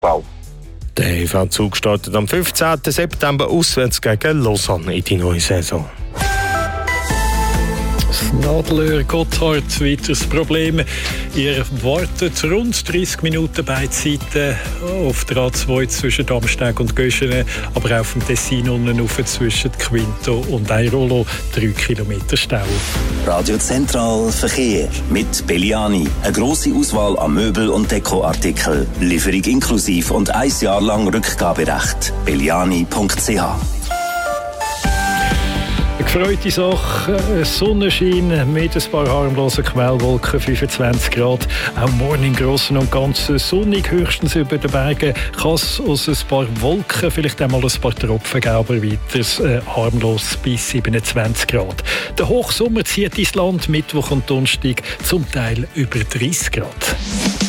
Wow. Der EV-Zug startet am 15. September auswärts gegen Lausanne in die neue Saison. Das Nadelöhr Gotthard, weiteres Problem. Ihr wartet rund 30 Minuten beide Seiten auf der A2 zwischen Damsteg und Göschene, aber auch auf dem Tessin unten rauf zwischen Quinto und Airolo 3 Kilometer Stau. Radio Zentral Verkehr mit Belliani. Eine grosse Auswahl an Möbel- und Dekoartikeln. Lieferung inklusiv und 1 Jahr lang Rückgaberecht. belliani.ch. Eine gefreute Sache, Sonnenschein mit ein paar harmlosen Quellwolken, 25 Grad. Auch morgen im Großen und Ganzen sonnig, höchstens über den Bergen kann es aus ein paar Wolken vielleicht einmal ein paar Tropfen geben, aber weiter harmlos bis 27 Grad. Der Hochsommer zieht ins Land, Mittwoch und Donnerstag zum Teil über 30 Grad.